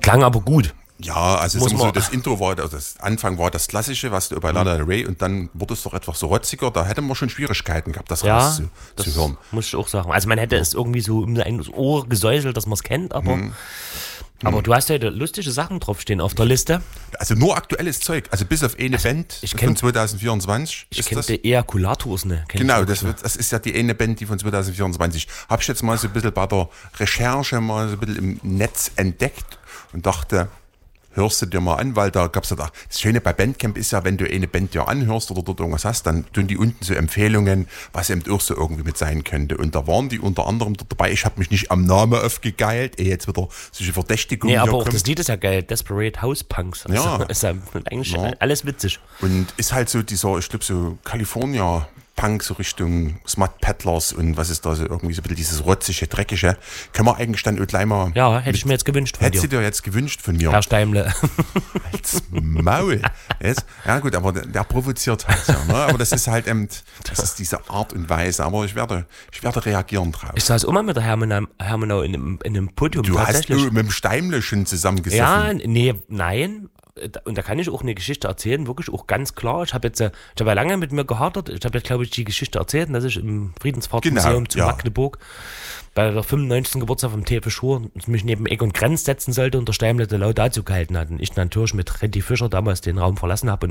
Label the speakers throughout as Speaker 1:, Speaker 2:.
Speaker 1: Klang aber gut.
Speaker 2: Ja, also
Speaker 1: Muss
Speaker 2: sagen wir so,
Speaker 1: man-
Speaker 2: das Intro war, also das Anfang war das Klassische, was du bei Lana Del Rey, und dann wurde es doch etwas so rotziger, da hätten wir schon Schwierigkeiten gehabt, das
Speaker 1: Ja,
Speaker 2: raus
Speaker 1: das
Speaker 2: zu hören.
Speaker 1: muss ich auch sagen. Also man hätte es irgendwie so um ein Ohr gesäuselt, dass man es kennt, aber du hast ja lustige Sachen draufstehen auf der Liste.
Speaker 2: Also nur aktuelles Zeug, also bis auf eine Band
Speaker 1: ich
Speaker 2: von
Speaker 1: kenn-
Speaker 2: 2024
Speaker 1: Ich
Speaker 2: ist
Speaker 1: kenne
Speaker 2: das.
Speaker 1: die Ejakulators, ne? Kenn
Speaker 2: Genau,
Speaker 1: ich auch.
Speaker 2: das ist ja die eine Band, die von 2024. Habe ich jetzt mal so ein bisschen bei der Recherche mal so ein bisschen im Netz entdeckt und dachte, hörst du dir mal an, weil da gab es ja, das Schöne bei Bandcamp ist ja, wenn du eine Band dir anhörst oder dort irgendwas hast, dann tun die unten so Empfehlungen, was eben auch so irgendwie mit sein könnte. Und da waren die unter anderem dort dabei. Ich habe mich nicht am Namen aufgegeilt, jetzt wieder solche Verdächtigungen
Speaker 1: Nee, aber
Speaker 2: hier
Speaker 1: auch
Speaker 2: kommt.
Speaker 1: das Lied ist ja geil, Desperate House Punks. Also,
Speaker 2: Ja.
Speaker 1: ist ja eigentlich
Speaker 2: Ja.
Speaker 1: alles witzig.
Speaker 2: Und ist halt so dieser, ich glaube so California Punk, so Richtung Smut Peddlers und was ist da so irgendwie so ein bisschen dieses rotzige, dreckige. Können wir eigentlich dann auch gleich mal...
Speaker 1: Ja, hätte ich mir jetzt gewünscht von
Speaker 2: Hättest du
Speaker 1: dir,
Speaker 2: dir jetzt gewünscht von mir?
Speaker 1: Herr Steimle.
Speaker 2: Als Maul. Jetzt? Ja gut, aber der provoziert halt so. Ne? Aber das ist halt eben, das ist diese Art und Weise. Aber ich werde reagieren drauf.
Speaker 1: Ich saß immer mit der Hermenau in einem Podium
Speaker 2: Du hast
Speaker 1: tatsächlich.
Speaker 2: mit dem Steimle schon zusammengesessen.
Speaker 1: Ja, nein. Und da kann ich auch eine Geschichte erzählen, wirklich auch ganz klar. Ich habe ja lange mit mir gehadert. Ich habe jetzt, glaube ich, die Geschichte erzählt, dass ich im Friedensfahrtmuseum
Speaker 2: Genau,
Speaker 1: zu
Speaker 2: ja.
Speaker 1: Magdeburg bei der 95. Geburtstag vom TF Schur mich neben Egon Krenz setzen sollte und der Steimle die Laudatio gehalten hat. Und ich natürlich mit Reddy Fischer damals den Raum verlassen habe und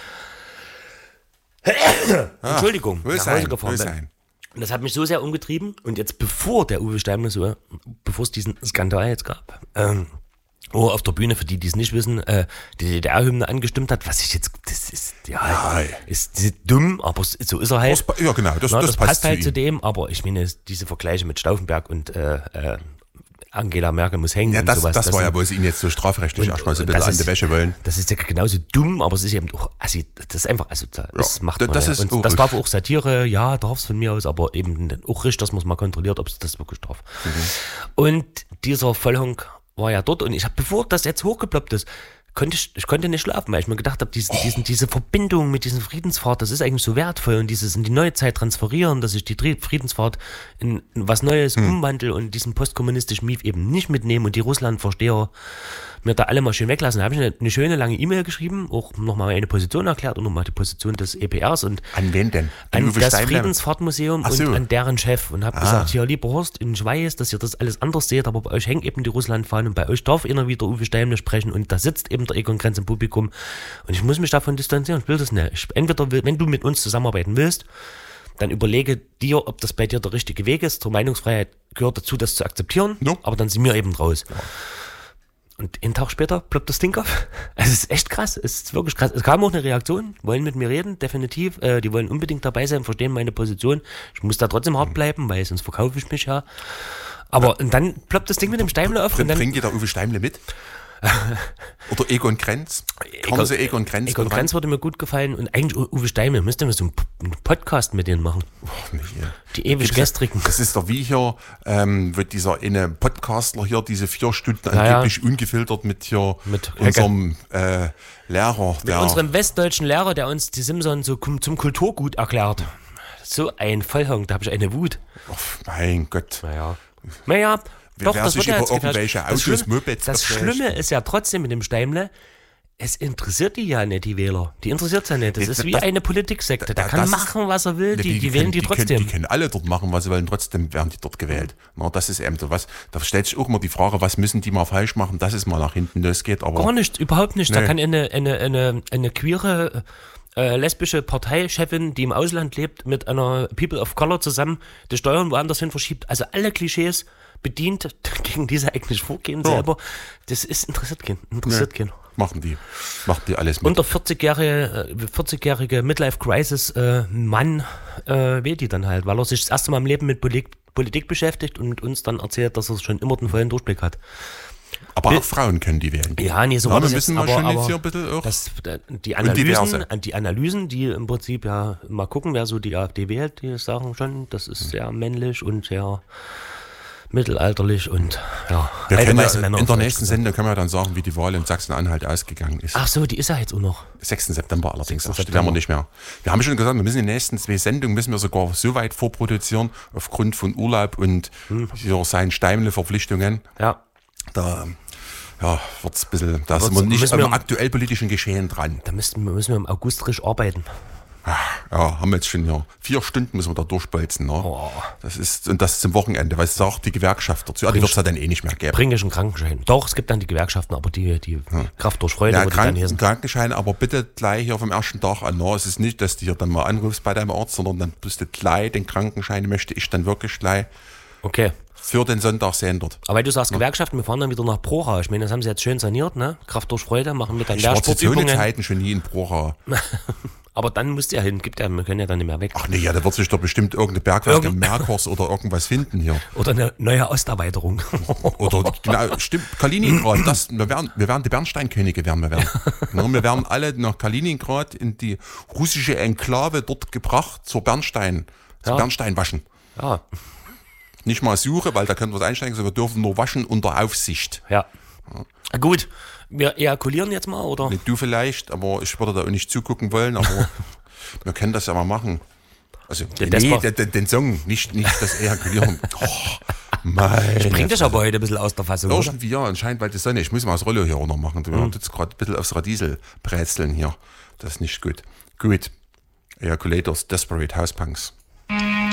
Speaker 1: Entschuldigung,
Speaker 2: Will
Speaker 1: nach Hause
Speaker 2: sein,
Speaker 1: gefahren
Speaker 2: will
Speaker 1: bin.
Speaker 2: sein.
Speaker 1: Und das hat mich so sehr umgetrieben. Und jetzt, bevor der Uwe Steimle bevor es diesen Skandal jetzt gab, auf der Bühne, für die es nicht wissen, die DDR-Hymne angestimmt hat, was ich jetzt, das ist, ist dumm, aber so ist er halt.
Speaker 2: Ja genau, das
Speaker 1: passt
Speaker 2: zu
Speaker 1: halt zu
Speaker 2: ihm.
Speaker 1: dem, aber ich meine, diese Vergleiche mit Stauffenberg und Angela Merkel muss hängen
Speaker 2: Ja,
Speaker 1: und
Speaker 2: das
Speaker 1: sowas.
Speaker 2: war ja, wo sie ihn jetzt so strafrechtlich erstmal so ein bisschen
Speaker 1: das
Speaker 2: an die Wäsche wollen.
Speaker 1: Das ist ja genauso dumm, aber es ist eben auch, das ist einfach, das macht man
Speaker 2: das
Speaker 1: ja.
Speaker 2: ist
Speaker 1: Und
Speaker 2: auch
Speaker 1: das
Speaker 2: richtig.
Speaker 1: darf auch Satire, ja, darf es von mir aus, aber eben auch richtig, dass man es mal kontrolliert, ob es das wirklich darf. Und dieser Vollhonk war ja dort und ich habe, bevor das jetzt hochgeploppt ist, ich konnte nicht schlafen, weil ich mir gedacht habe, diese Verbindung mit diesem Friedensfahrt, das ist eigentlich so wertvoll und dieses in die neue Zeit transferieren, dass ich die Friedensfahrt in was Neues umwandle und diesen postkommunistischen Mief eben nicht mitnehme und die Russlandversteher mir da alle mal schön weglassen. Da habe ich eine schöne lange E-Mail geschrieben, auch nochmal eine Position erklärt und nochmal die Position des EPRs und
Speaker 2: An wen denn?
Speaker 1: an
Speaker 2: Uwe
Speaker 1: das
Speaker 2: Steimle?
Speaker 1: Friedensfahrtmuseum
Speaker 2: Ach so.
Speaker 1: und an deren Chef und habe gesagt, hier lieber Horst, ich weiß, dass ihr das alles anders seht, aber bei euch hängt eben die Russlandfahne und bei euch darf einer wieder Uwe Steimle sprechen und da sitzt eben der Egon Krenz im Publikum und ich muss mich davon distanzieren, ich will das nicht. Wenn du mit uns zusammenarbeiten willst, dann überlege dir, ob das bei dir der richtige Weg ist. Zur Meinungsfreiheit gehört dazu, das zu akzeptieren,
Speaker 2: No.
Speaker 1: aber dann sind wir eben raus. Ja. Und einen Tag später ploppt das Ding auf. Es ist echt krass. Es ist wirklich krass. Es kam auch eine Reaktion, wollen mit mir reden, definitiv. Die wollen unbedingt dabei sein, verstehen meine Position. Ich muss da trotzdem hart bleiben, weil sonst verkaufe ich mich ja. Aber und dann ploppt das Ding mit dem Steimle auf. Und dann,
Speaker 2: Bringt ihr da Uwe Steimle mit? Oder Egon Krenz? Kommen Sie Egon Krenz?
Speaker 1: Egon Krenz würde mir gut gefallen und eigentlich Uwe Steimle. Müsste man so einen Podcast mit denen machen. Die ewig gestrigen.
Speaker 2: Das ist doch wie hier, wird dieser eine Podcastler hier diese 4 Stunden angeblich ungefiltert mit unserem Lehrer.
Speaker 1: Mit unserem westdeutschen Lehrer, der uns die Simpsons so zum Kulturgut erklärt. So ein Vollhonk, da habe ich eine Wut.
Speaker 2: Oh, mein Gott.
Speaker 1: Naja, doch,
Speaker 2: Wer
Speaker 1: das
Speaker 2: sich
Speaker 1: wird ja
Speaker 2: über
Speaker 1: jetzt
Speaker 2: irgendwelche
Speaker 1: gefälscht.
Speaker 2: Autos, Mopeds
Speaker 1: Das
Speaker 2: aufregt.
Speaker 1: Schlimme ist ja trotzdem mit dem Steimle, es interessiert die ja nicht, die Wähler. Die interessiert es ja nicht. Das ist wie eine Politiksekte. Der kann machen, was er will, die wählen die trotzdem.
Speaker 2: Die können alle dort machen, was sie wollen, trotzdem werden die dort gewählt. Na, das ist eben so was. Da stellt sich auch immer die Frage, was müssen die mal falsch machen, dass es mal nach hinten losgeht. Aber
Speaker 1: Gar nichts, überhaupt nicht.
Speaker 2: Nee.
Speaker 1: Da kann eine queere lesbische Parteichefin, die im Ausland lebt, mit einer People of Color zusammen die Steuern woanders hin verschiebt. Also alle Klischees bedient, gegen diese eigentlich vorgehen selber. Das interessiert keinen.
Speaker 2: Machen die alles mit.
Speaker 1: Und der 40-jährige Midlife-Crisis Mann wählt die dann halt, weil er sich das erste Mal im Leben mit Politik beschäftigt und uns dann erzählt, dass er schon immer den vollen Durchblick hat.
Speaker 2: Aber auch Frauen können die wählen.
Speaker 1: Ja, nee, so war das jetzt,
Speaker 2: müssen wir
Speaker 1: aber,
Speaker 2: schon
Speaker 1: aber
Speaker 2: jetzt hier bitte auch.
Speaker 1: die
Speaker 2: diverse.
Speaker 1: Analysen, die im Prinzip ja mal gucken, wer so die AfD wählt, die sagen schon, das ist sehr männlich und sehr mittelalterlich und ja,
Speaker 2: Wir können
Speaker 1: weiße
Speaker 2: ja,
Speaker 1: Männer.
Speaker 2: in der nächsten Sendung können wir dann sagen, wie die Wahl in Sachsen-Anhalt ausgegangen ist.
Speaker 1: Ach so, die ist ja jetzt auch noch.
Speaker 2: 6. September allerdings.
Speaker 1: 6.
Speaker 2: Erst, werden wir nicht mehr. Wir haben schon gesagt, wir müssen die nächsten 2 Sendungen müssen wir sogar so weit vorproduzieren, aufgrund von Urlaub und hier seinen Steimle-Verpflichtungen.
Speaker 1: Ja.
Speaker 2: Da ja, wird's ein bisschen, da sind wir nicht am aktuell politischen Geschehen dran.
Speaker 1: Da müssen wir im August richtig arbeiten.
Speaker 2: Ja, haben wir jetzt schon 4 Stunden müssen wir da durchbolzen. Ne?
Speaker 1: Oh.
Speaker 2: Und das zum Wochenende, weil es sagt die Gewerkschaft dazu. Die wird es ja dann eh nicht mehr geben.
Speaker 1: Bring ich einen Krankenschein. Doch, es gibt dann die Gewerkschaften, aber die Kraft durch Freude.
Speaker 2: Ja, Krankenschein, aber bitte gleich hier vom ersten Tag an. Ne? Es ist nicht, dass du hier dann mal anrufst bei deinem Arzt, sondern dann bist du gleich den Krankenschein, möchte ich dann wirklich gleich für den Sonntag sehen dort.
Speaker 1: Aber weil du sagst Gewerkschaften, wir fahren dann wieder nach Procha. Ich meine, das haben sie jetzt schön saniert, ne? Kraft durch Freude, machen mit dann
Speaker 2: Lehrsportübungen. Ich war zu Zeiten schon nie in Procha.
Speaker 1: Aber dann musst du ja hin, wir können ja dann nicht mehr weg.
Speaker 2: Ach nee, ja, da wird sich doch bestimmt irgendeine Bergwerke im Merkurs oder irgendwas finden hier.
Speaker 1: Oder eine neue Osterweiterung.
Speaker 2: Oder, genau, stimmt, Kaliningrad, wir werden die Bernsteinkönige, werden. Wir werden alle nach Kaliningrad in die russische Enklave dort gebracht zum Bernsteinwaschen.
Speaker 1: Ja.
Speaker 2: Nicht mal Suche, weil da können wir was einsteigen, sondern wir dürfen nur waschen unter Aufsicht.
Speaker 1: Ja. Gut. Wir ejakulieren jetzt mal, oder?
Speaker 2: Nicht du vielleicht, aber ich würde da auch nicht zugucken wollen, aber wir können das ja mal machen. Also, den Song, nicht das Ejakulieren.
Speaker 1: Ich bring dich aber heute ein bisschen aus der Fassung,
Speaker 2: irgendwie, ja, anscheinend, weil die Sonne, ich muss mal das Rollo hier runter machen. Wir haben jetzt gerade ein bisschen aufs Radiesel brätseln hier. Das ist nicht gut. Gut. Ejaculators, Desperate House Punks.